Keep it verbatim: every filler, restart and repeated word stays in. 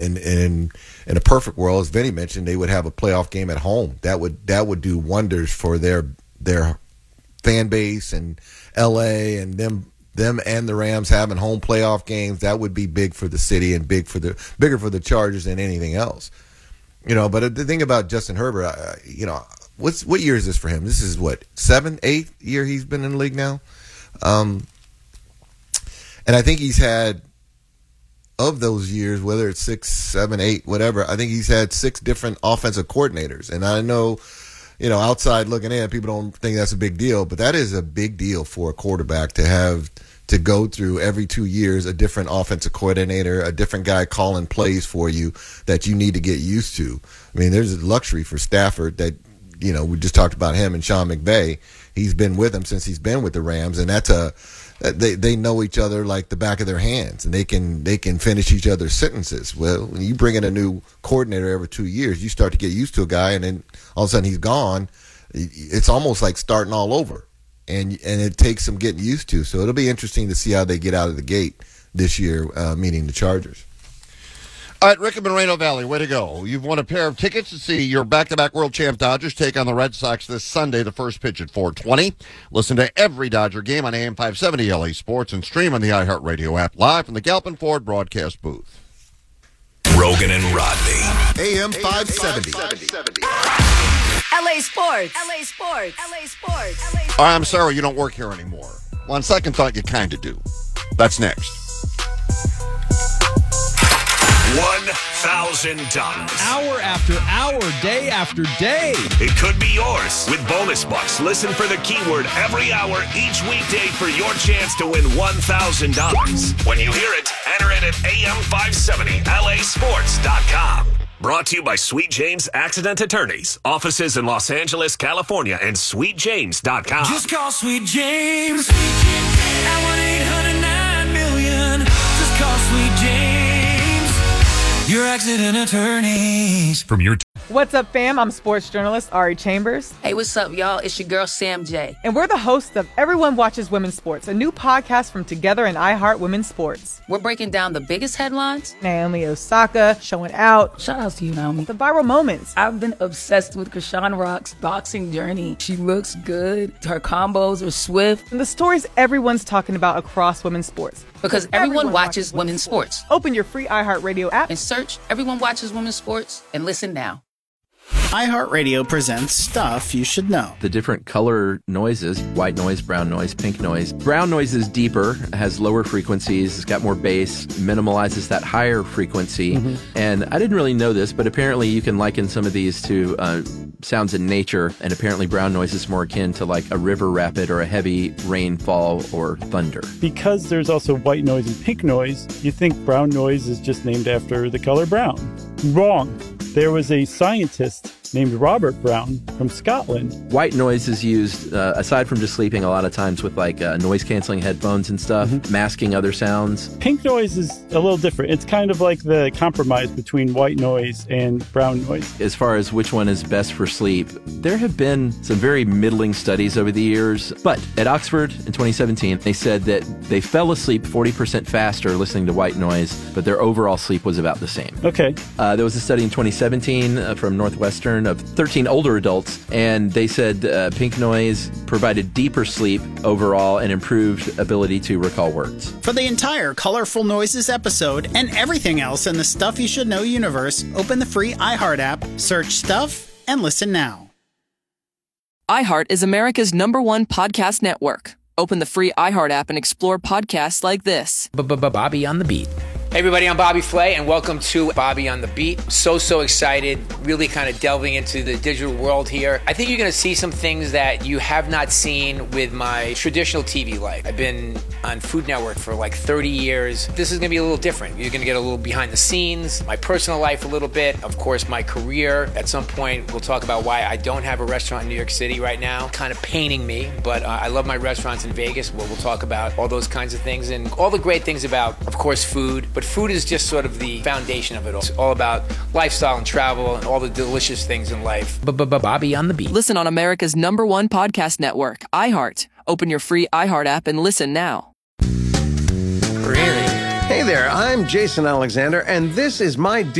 in in in a perfect world, as Vinny mentioned, they would have a playoff game at home. That would that would do wonders for their their fan base and L A and them them and the Rams having home playoff games. That would be big for the city and big for the bigger for the Chargers than anything else. You know, but the thing about Justin Herbert, uh, you know, what's what year is this for him? This is what, seventh, eighth year he's been in the league now. Um, and I think he's had, of those years, whether it's six, seven, eight, whatever, I think he's had six different offensive coordinators. And I know, you know, outside looking in, people don't think that's a big deal, but that is a big deal for a quarterback to have to go through every two years a different offensive coordinator, a different guy calling plays for you that you need to get used to. I mean, there's a luxury for Stafford that, you know, we just talked about him and Sean McVay. He's been with him since he's been with the Rams, and that's a they they know each other like the back of their hands, and they can they can finish each other's sentences. Well, when you bring in a new coordinator every two years, you start to get used to a guy, and then all of a sudden he's gone. It's almost like starting all over, and and it takes some getting used to. So it'll be interesting to see how they get out of the gate this year, uh, meeting the Chargers. All right, Rick in Moreno Valley, way to go. You've won a pair of tickets to see your back-to-back world champ Dodgers take on the Red Sox this Sunday, the first pitch at four twenty. Listen to every Dodger game on A M five seventy L A Sports and stream on the iHeartRadio app live from the Galpin Ford broadcast booth. Rogan and Rodney. A M five seventy. L A Sports. L A Sports. L A Sports. L A Sports. All right, I'm sorry you don't work here anymore. Well, on second thought, you kind of do. That's next. one thousand dollars. Hour after hour, day after day. It could be yours with bonus bucks. Listen for the keyword every hour each weekday for your chance to win one thousand dollars. When you hear it, enter it at A M five seventy L A sports dot com. Brought to you by Sweet James Accident Attorneys. Offices in Los Angeles, California, and sweet james dot com. Just call Sweet James at one eight hundred nine million. Just call Sweet James. Your accident attorneys. From your... T- What's up, fam? I'm sports journalist Ari Chambers. Hey, what's up, y'all? It's your girl, Sam J. And we're the hosts of Everyone Watches Women's Sports, a new podcast from Together and iHeart Women's Sports. We're breaking down the biggest headlines. Naomi Osaka showing out. Shout out to you, Naomi. The viral moments. I've been obsessed with Krishan Rock's boxing journey. She looks good. Her combos are swift. And the stories everyone's talking about across women's sports. Because everyone, everyone watches, watches women's sports. sports. Open your free iHeartRadio app and search Everyone Watches Women's Sports and listen now. iHeartRadio presents Stuff You Should Know. The different color noises, white noise, brown noise, pink noise. Brown noise is deeper, has lower frequencies, it's got more bass, minimalizes that higher frequency. Mm-hmm. And I didn't really know this, but apparently you can liken some of these to uh, sounds in nature, and apparently brown noise is more akin to like a river rapid or a heavy rainfall or thunder. Because there's also white noise and pink noise, you think brown noise is just named after the color brown. Wrong. There was a scientist named Robert Brown from Scotland. White noise is used, uh, aside from just sleeping, a lot of times with like uh, noise-canceling headphones and stuff, mm-hmm. masking other sounds. Pink noise is a little different. It's kind of like the compromise between white noise and brown noise. As far as which one is best for sleep, there have been some very middling studies over the years, but at Oxford in twenty seventeen, they said that they fell asleep forty percent faster listening to white noise, but their overall sleep was about the same. Okay. Uh, there was a study in twenty seventeen uh, from Northwestern of thirteen older adults, and they said uh, pink noise provided deeper sleep overall and improved ability to recall words. For the entire Colorful Noises episode and everything else in the Stuff You Should Know universe, open the free iHeart app, search Stuff, and listen now. iHeart is America's number one podcast network. Open the free iHeart app and explore podcasts like this. Bobby on the Beat. Hey everybody, I'm Bobby Flay, and welcome to Bobby on the Beat. So, so excited, really kind of delving into the digital world here. I think you're going to see some things that you have not seen with my traditional T V life. I've been on Food Network for like thirty years. This is going to be a little different. You're going to get a little behind the scenes, my personal life a little bit, of course, my career. At some point, we'll talk about why I don't have a restaurant in New York City right now. Kind of paining me, but uh, I love my restaurants in Vegas. Well, we'll talk about all those kinds of things and all the great things about, of course, food. But food is just sort of the foundation of it all. It's all about lifestyle and travel and all the delicious things in life. Bobby on the Beat. Listen on America's number one podcast network, iHeart. Open your free iHeart app and listen now. Really? Hey there, I'm Jason Alexander, and this is my